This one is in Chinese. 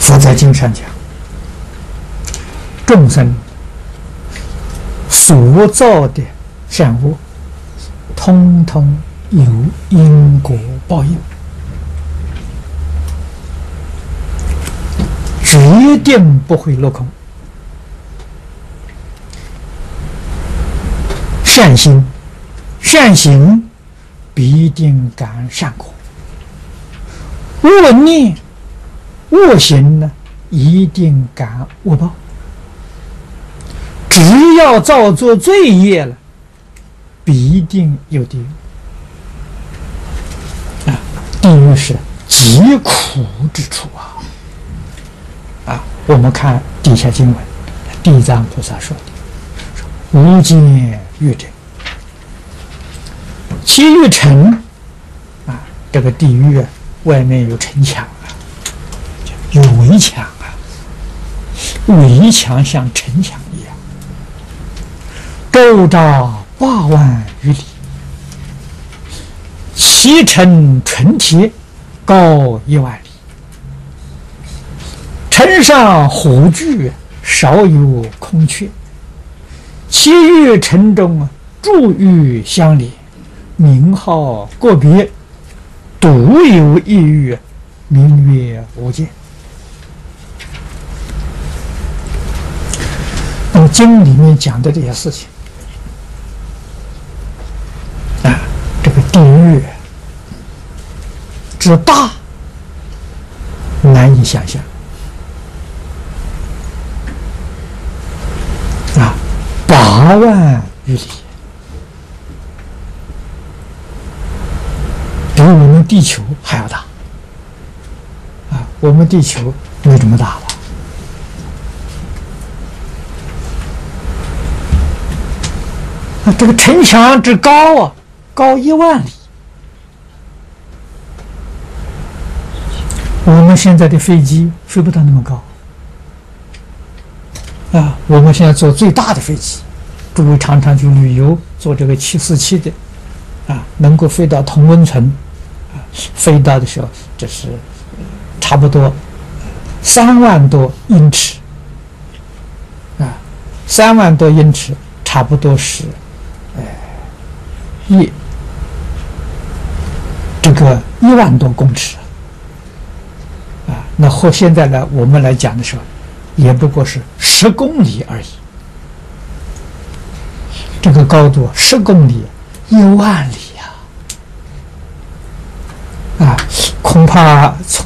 佛在经上讲，众生所造的善恶，通通有因果报应，决定不会落空。善心，善行必定感善果；恶念、恶行呢，一定感恶报。只要造作罪业了，必定有地狱。地狱是极苦之处啊！我们看底下经文，地藏菩萨说的：“无间狱者，其狱城这个地狱外面有城墙有围墙围墙像城墙一样，周匝8万余里，其城纯铁，高1万里。城上虎踞，少有空缺。其狱城中柱狱相连，名号个别，独有一狱，名曰无间。”那么经里面讲的这些事情这个地狱之大，难以想象8万余里，比我们地球还要大我们地球没这么大吧？这个城墙之高高1万里。我们现在的飞机飞不到那么高我们现在坐最大的飞机，诸位常常去旅游，坐这个747的能够飞到同温层飞到的时候，这是差不多3万多英尺3万多英尺，差不多是1万多公尺那和现在呢，我们来讲的时候，也不过是10公里而已。这个高度10公里，1万里恐怕从